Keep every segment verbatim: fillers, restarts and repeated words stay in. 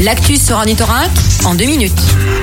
L'actu sur Ornithorinque en deux minutes.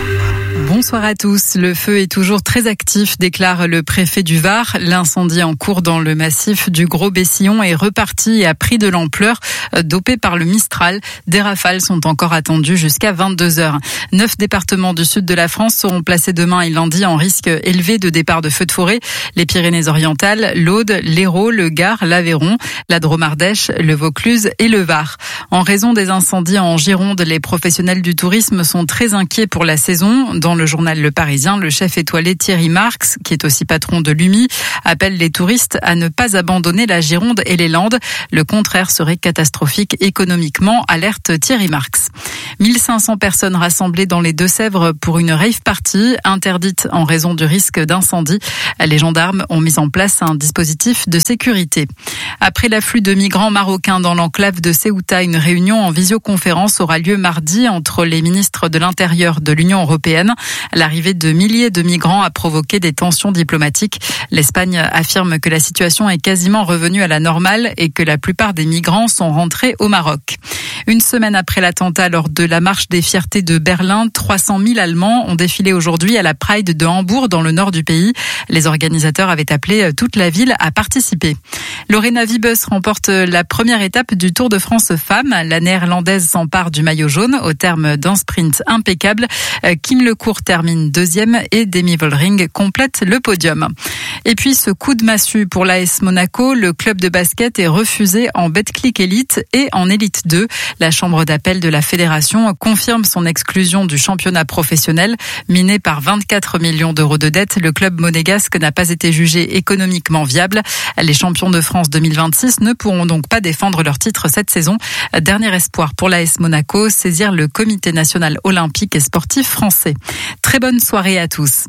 Bonsoir à tous. Le feu est toujours très actif, déclare le préfet du Var. L'incendie en cours dans le massif du Gros Bessillon est reparti et a pris de l'ampleur, dopé par le Mistral. Des rafales sont encore attendues jusqu'à vingt-deux heures. Neuf départements du sud de la France seront placés demain et lundi en risque élevé de départ de feux de forêt. Les Pyrénées-Orientales, l'Aude, l'Hérault, le Gard, l'Aveyron, la Drôme-Ardèche, le Vaucluse et le Var. En raison des incendies en Gironde, les professionnels du tourisme sont très inquiets pour la saison. Dans le journal Le Parisien, le chef étoilé Thierry Marx, qui est aussi patron de l'U M I, appelle les touristes à ne pas abandonner la Gironde et les Landes. Le contraire serait catastrophique économiquement, alerte Thierry Marx. mille cinq cents personnes rassemblées dans les Deux-Sèvres pour une rave party interdite en raison du risque d'incendie. Les gendarmes ont mis en place un dispositif de sécurité. Après l'afflux de migrants marocains dans l'enclave de Ceuta, une réunion en visioconférence aura lieu mardi entre les ministres de l'Intérieur de l'Union européenne. L'arrivée de milliers de migrants a provoqué des tensions diplomatiques. L'Espagne affirme que la situation est quasiment revenue à la normale et que la plupart des migrants sont rentrés au Maroc. Une semaine après l'attentat lors de la marche des fiertés de Berlin, trois cent mille Allemands ont défilé aujourd'hui à la Pride de Hambourg dans le nord du pays. Les organisateurs avaient appelé toute la ville à participer. Lorena Wiebes remporte la première étape du Tour de France Femmes. La néerlandaise s'empare du maillot jaune au terme d'un sprint impeccable. Kim Lecourt termine deuxième et Demi Vollering complète le podium. Et puis ce coup de massue pour l'A S Monaco, le club de basket est refusé en Betclic Elite et en Elite deux. La chambre d'appel de la fédération confirme son exclusion du championnat professionnel. Miné par vingt-quatre millions d'euros de dettes, le club monégasque n'a pas été jugé économiquement viable. Les champions de France deux mille vingt-six ne pourront donc pas défendre leur titre cette saison. Dernier espoir pour l'A S Monaco, saisir le Comité national olympique et sportif français. Très bonne soirée à tous.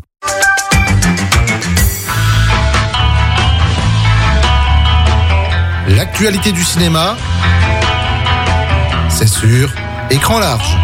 L'actualité du cinéma, c'est sur Écran Large.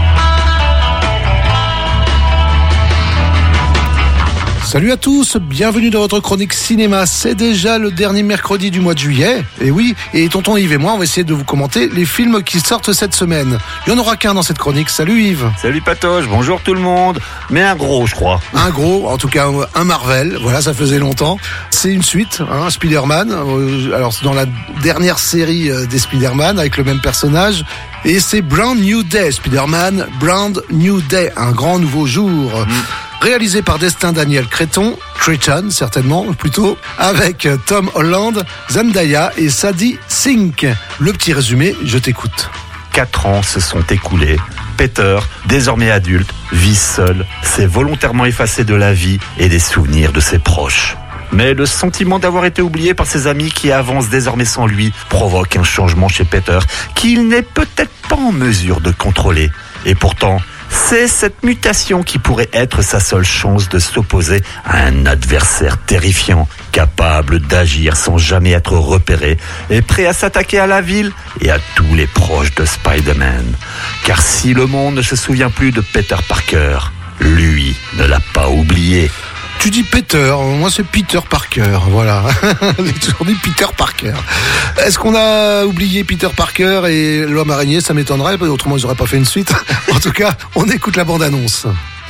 Salut à tous, bienvenue dans votre chronique cinéma. C'est déjà le dernier mercredi du mois de juillet. Et oui, et tonton Yves et moi, on va essayer de vous commenter les films qui sortent cette semaine. Il n'y en aura qu'un dans cette chronique. Salut Yves. Salut Patoche, bonjour tout le monde. Mais un gros, je crois. Un gros, en tout cas un Marvel. Voilà, ça faisait longtemps. C'est une suite, hein, Spider-Man. Alors, c'est dans la dernière série des Spider-Man avec le même personnage. Et c'est Brand New Day, Spider-Man, Brand New Day, un grand nouveau jour. Mmh. Réalisé par Destin Daniel Cretton, Cretton certainement plutôt, avec Tom Holland, Zendaya et Sadie Sink. Le petit résumé, je t'écoute. Quatre ans se sont écoulés. Peter, désormais adulte, vit seul, s'est volontairement effacé de la vie et des souvenirs de ses proches. Mais le sentiment d'avoir été oublié par ses amis qui avancent désormais sans lui provoque un changement chez Peter qu'il n'est peut-être pas en mesure de contrôler. Et pourtant, c'est cette mutation qui pourrait être sa seule chance de s'opposer à un adversaire terrifiant, capable d'agir sans jamais être repéré et prêt à s'attaquer à la ville et à tous les proches de Spider-Man. Car si le monde ne se souvient plus de Peter Parker, lui ne l'a pas oublié. Tu dis Peter, moi c'est Peter Parker, voilà. J'ai toujours dit Peter Parker. Est-ce qu'on a oublié Peter Parker et l'homme araignée? Ça m'étonnerait, autrement ils n'auraient pas fait une suite. En tout cas, on écoute la bande-annonce.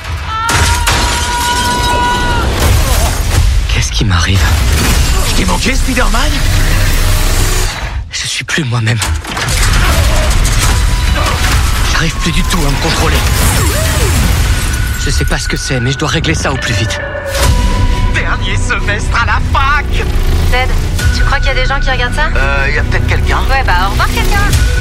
Qu'est-ce qui m'arrive? Je t'ai manqué, Spider-Man? Je suis plus moi-même. J'arrive plus du tout à me contrôler. Je sais pas ce que c'est, mais je dois régler ça au plus vite. Dernier semestre à la fac. Ted, tu crois qu'il y a des gens qui regardent ça? Euh, il y a peut-être quelqu'un. Ouais, bah au revoir quelqu'un.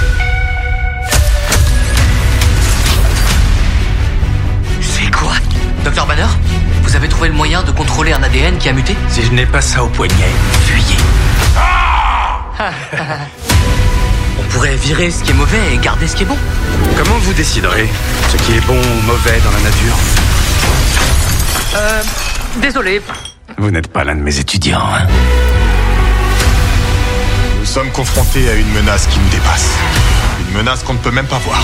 C'est quoi? Docteur Banner, vous avez trouvé le moyen de contrôler un A D N qui a muté? Si je n'ai pas ça au poignet, fuyez. Ah On pourrait virer ce qui est mauvais et garder ce qui est bon. Comment vous déciderez ce qui est bon ou mauvais dans la nature? Euh... Désolé. Vous n'êtes pas l'un de mes étudiants, hein? Nous sommes confrontés à une menace qui nous dépasse. Une menace qu'on ne peut même pas voir.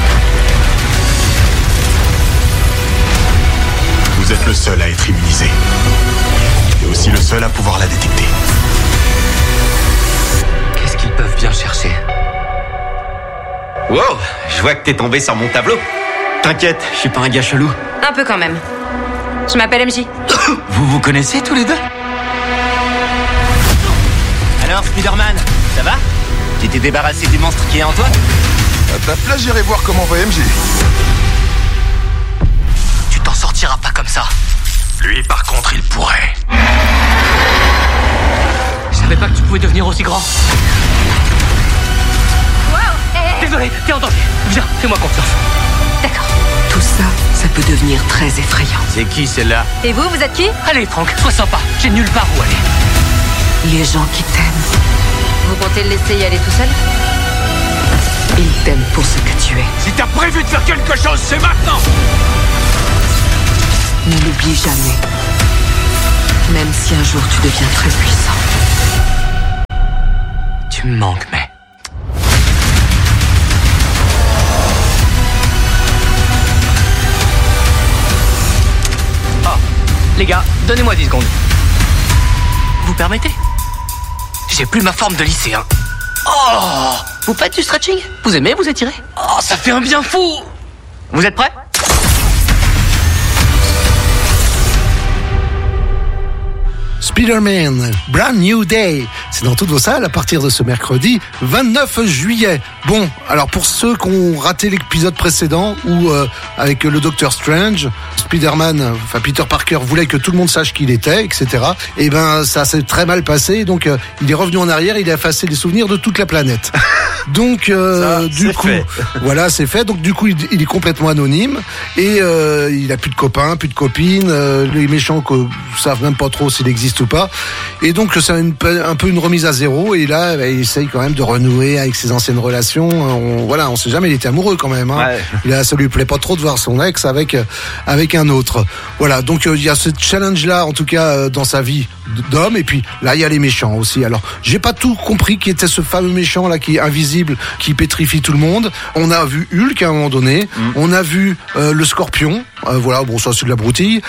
Vous êtes le seul à être immunisé. Et aussi le seul à pouvoir la détecter. Qu'est-ce qu'ils peuvent bien chercher? Wow, je vois que t'es tombé sur mon tableau. T'inquiète, je suis pas un gars chelou. Un peu quand même. Je m'appelle M J. Vous vous connaissez tous les deux? Alors, Spider-Man, ça va? Tu t'es débarrassé du monstre qui est en toi? À ta place, j'irai voir comment va M J. Tu t'en sortiras pas comme ça. Lui, par contre, il pourrait. Je savais pas que tu pouvais devenir aussi grand. Désolé, t'es en danger. Viens, fais-moi confiance. D'accord. Tout ça, ça peut devenir très effrayant. C'est qui celle-là? Et vous, vous êtes qui? Allez, Franck, sois sympa. J'ai nulle part où aller. Les gens qui t'aiment, Vous comptez le laisser y aller tout seul? ils t'aiment pour ce que tu es. Si t'as prévu de faire quelque chose, c'est maintenant. Ne l'oublie jamais. Même si un jour tu deviens très puissant. Tu me manques, mais... Oh, les gars, donnez-moi dix secondes. Vous permettez? J'ai plus ma forme de lycéen. Oh! Vous faites du stretching? Vous aimez vous étirer? Oh, ça fait un bien fou! Vous êtes prêts? Spider-Man, Brand New Day. C'est dans toutes vos salles à partir de ce mercredi vingt-neuf juillet. Bon, alors pour ceux qui ont raté l'épisode précédent où euh, avec le Docteur Strange, Spider-Man, enfin Peter Parker voulait que tout le monde sache qui il était, et cetera. Et ben ça s'est très mal passé, donc euh, il est revenu en arrière, il a effacé les souvenirs de toute la planète. Donc euh, Ça, du coup, fait. voilà, c'est fait. Donc du coup, il, il est complètement anonyme et euh, il a plus de copains, plus de copines. Euh, les méchants que savent même pas trop s'il existe ou pas. Et donc c'est une, un peu une remise à zéro. Et là, bah, il essaye quand même de renouer avec ses anciennes relations. On, voilà, on sait jamais. Il était amoureux quand même. Hein. Ouais. Il a, ça lui plaît pas trop de voir son ex avec avec un autre. Voilà. Donc euh, il y a ce challenge là, en tout cas euh, dans sa vie d'homme. Et puis là, il y a les méchants aussi. Alors j'ai pas tout compris qui était ce fameux méchant là qui est invisible, qui pétrifie tout le monde. On a vu Hulk à un moment donné. Mm. On a vu euh, le Scorpion. Euh, voilà, bon ça c'est de la broutille.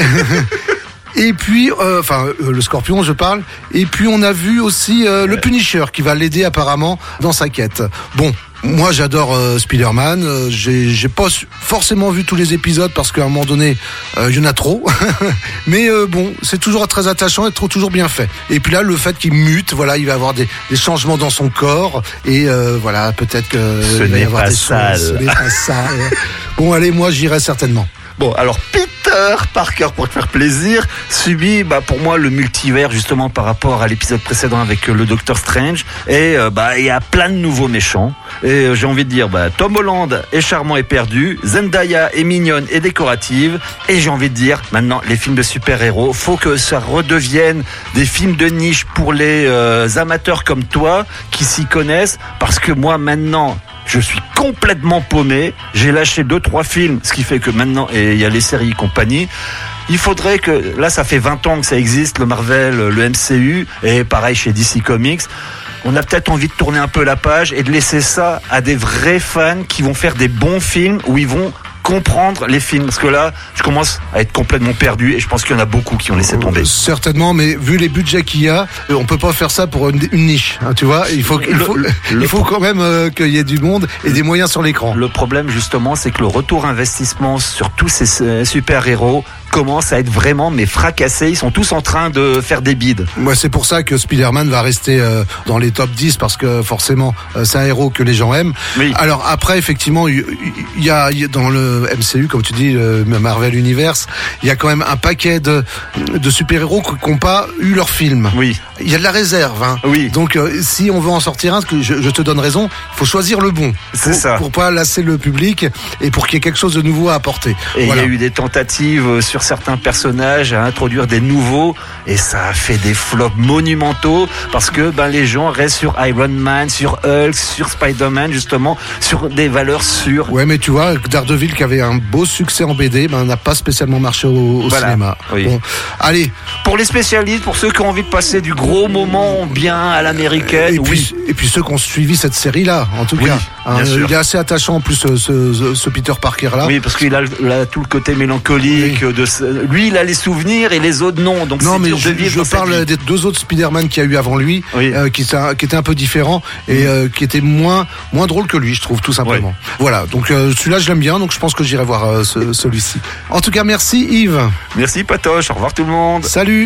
Et puis, euh, enfin, euh, le Scorpion, je parle. Et puis, on a vu aussi euh, le Punisher qui va l'aider apparemment dans sa quête. Bon, moi, j'adore euh, Spider-Man. Euh, j'ai, j'ai pas forcément vu tous les épisodes parce qu'à un moment donné, euh, il y en a trop. Mais euh, bon, c'est toujours très attachant et trop, toujours bien fait. Et puis là, le fait qu'il mute, voilà, il va avoir des, des changements dans son corps et euh, voilà, peut-être que ce il va y n'est avoir pas des sale. choses. Ce n'est pas sale. Bon, allez, moi, j'irai certainement. Bon, alors Peter Parker, pour te faire plaisir, subit bah, pour moi le multivers justement par rapport à l'épisode précédent avec euh, le Docteur Strange. Et euh, bah il y a plein de nouveaux méchants. Et euh, j'ai envie de dire, bah, Tom Holland est charmant et perdu, Zendaya est mignonne et décorative. Et j'ai envie de dire, maintenant les films de super-héros, faut que ça redevienne des films de niche pour les euh, amateurs comme toi qui s'y connaissent. Parce que moi maintenant... je suis complètement paumé. J'ai lâché deux, trois films, ce qui fait que maintenant, et il y a les séries et compagnie. Il faudrait que, là, ça fait vingt ans que ça existe, le Marvel, le M C U, et pareil chez D C Comics. On a peut-être envie de tourner un peu la page et de laisser ça à des vrais fans qui vont faire des bons films où ils vont comprendre les films, parce que là je commence à être complètement perdu et je pense qu'il y en a beaucoup qui ont laissé tomber. Certainement, mais vu les budgets qu'il y a, on peut pas faire ça pour une, une niche, hein, tu vois. Il faut, il faut, le, le, il faut quand même euh, qu'il y ait du monde et des moyens sur l'écran. Le problème justement, c'est que le retour investissement sur tous ces super-héros commence à être vraiment mais fracassé. Ils sont tous en train de faire des bides. Moi, c'est pour ça que Spider-Man va rester euh, dans les top dix parce que forcément, euh, c'est un héros que les gens aiment. Oui. Alors après, effectivement, il y, y, a, y a dans le M C U, comme tu dis, le Marvel Universe, il y a quand même un paquet de, de super-héros qui n'ont pas eu leur film. Oui. Il y a de la réserve. Hein. Oui. Donc, euh, si on veut en sortir un, que je, je te donne raison, il faut choisir le bon. C'est pour, ça. Pour pas lasser le public et pour qu'il y ait quelque chose de nouveau à apporter. Et voilà. Il y a eu des tentatives sur certains personnages à introduire des nouveaux et ça a fait des flops monumentaux parce que ben les gens restent sur Iron Man, sur Hulk, sur Spider-Man justement, sur des valeurs sûres. Ouais, mais tu vois, Daredevil qui avait un beau succès en B D, ben n'a pas spécialement marché au, au voilà. cinéma. Oui. Bon, allez. Pour les spécialistes, pour ceux qui ont envie de passer du gros moment bien à l'américaine. Et puis, oui. et puis ceux qui ont suivi cette série-là, en tout oui. cas. Hein, il est assez attachant en plus ce, ce, ce Peter Parker là. Oui, parce qu'il a, il a tout le côté mélancolique. Oui. De ce... Lui, il a les souvenirs et les autres non. Donc non, c'est mais dur je, de vivre je parle des deux autres Spider-Man qu'il y a eu avant lui, oui. euh, qui, qui étaient un peu différents et euh, qui étaient moins moins drôles que lui, je trouve, tout simplement. Oui. Voilà. Donc euh, celui-là, je l'aime bien, donc je pense que j'irai voir euh, ce, celui-ci. En tout cas, merci Yves. Merci Patoche. Au revoir tout le monde. Salut.